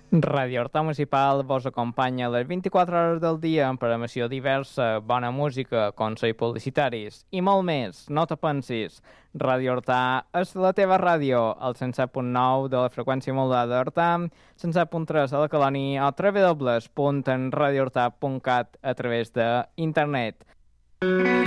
Ràdio Horta Municipal vos acompanya les 24 hores del dia amb programació diversa, bona música, consells publicitaris i molt més. No te pensis, Ràdio Horta és la teva ràdio, al 107.9 de la freqüència modulada d'Horta, 107.3 a la colònia o www.radiohorta.cat a través d'internet.